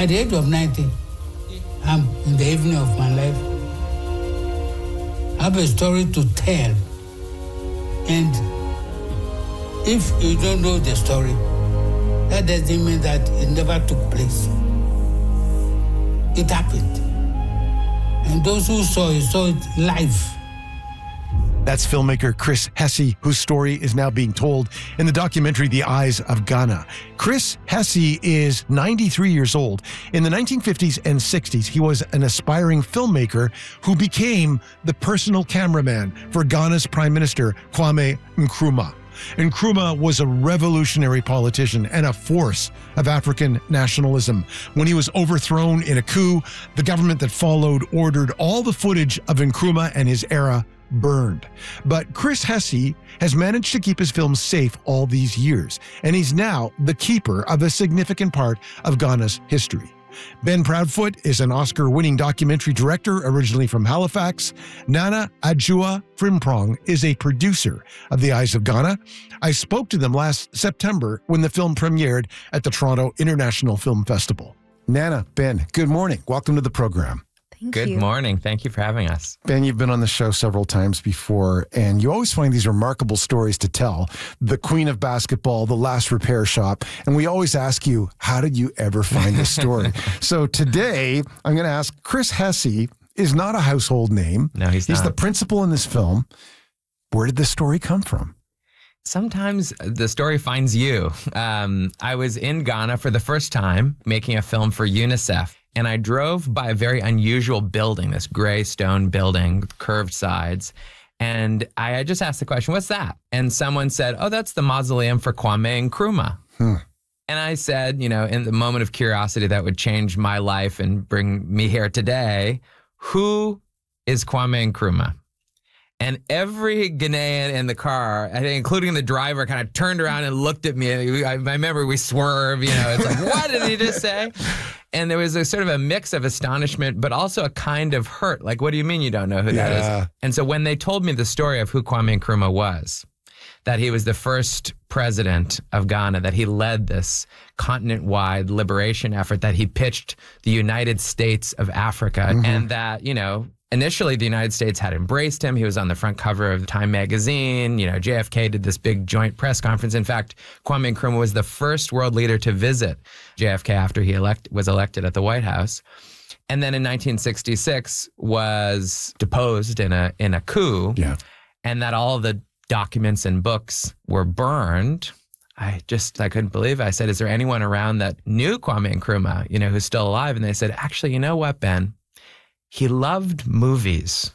At the age of 90, I'm in the evening of my life. I have a story to tell. And if you don't know the story, that doesn't mean that it never took place. It happened. And those who saw it live. That's filmmaker Chris Hesse, whose story is now being told in the documentary The Eyes of Ghana. Chris Hesse is 93 years old. In the 1950s and 60s, he was an aspiring filmmaker who became the personal cameraman for Ghana's Prime Minister, Kwame Nkrumah. Nkrumah was a revolutionary politician and a force of African nationalism. When he was overthrown in a coup, the government that followed ordered all the footage of Nkrumah and his era burned. But Chris Hesse has managed to keep his films safe all these years, and he's now the keeper of a significant part of Ghana's history. Ben Proudfoot is an Oscar-winning documentary director originally from Halifax. Nana Adjua Frimprong is a producer of The Eyes of Ghana. I spoke to them last September when the film premiered at the Toronto International Film Festival. Nana, Ben, good morning. Welcome to the program. Good morning. Thank you for having us. Ben, you've been on the show several times before, and you always find these remarkable stories to tell. The Queen of Basketball, The Last Repair Shop, and we always ask you, how did you ever find this story? So today, I'm going to ask, Chris Hesse is not a household name. No, he's not. He's the principal in this film. Where did this story come from? Sometimes the story finds you. I was in Ghana for the first time making a film for UNICEF. And I drove by a very unusual building, this gray stone building, curved sides. And I just asked the question, what's that? And someone said, oh, that's the mausoleum for Kwame Nkrumah. And I said, in the moment of curiosity that would change my life and bring me here today, who is Kwame Nkrumah? And every Ghanaian in the car, I think including the driver, kind of turned around and looked at me. I remember we swerved, it's like, what did he just say? And there was a sort of a mix of astonishment, but also a kind of hurt. Like, what do you mean you don't know who that is? And so when they told me the story of who Kwame Nkrumah was, that he was the first president of Ghana, that he led this continent-wide liberation effort, that he pitched the United States of Africa, and that, initially, the United States had embraced him. He was on the front cover of Time magazine. JFK did this big joint press conference. In fact, Kwame Nkrumah was the first world leader to visit JFK after he was elected at the White House. And then in 1966 was deposed in a coup. Yeah. And that all the documents and books were burned. I couldn't believe it. I said, is there anyone around that knew Kwame Nkrumah, who's still alive? And they said, actually, you know what, Ben? He loved movies.